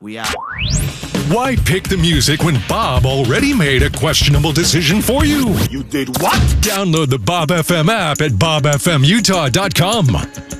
We out. Why pick the music when Bob already made a questionable decision for you? You did what? Download the Bob FM app at bobfmutah.com.